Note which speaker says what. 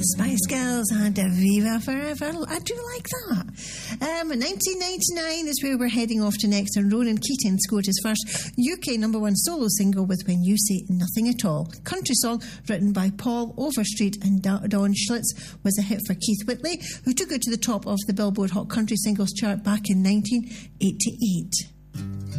Speaker 1: Spice Girls and Viva Forever. I do like that. 1999 is where we're heading off to next, and Ronan Keating scored his first UK number one solo single with When You Say Nothing At All. Country song written by Paul Overstreet and Don Schlitz was a hit for Keith Whitley, who took it to the top of the Billboard Hot Country Singles chart back in 1988.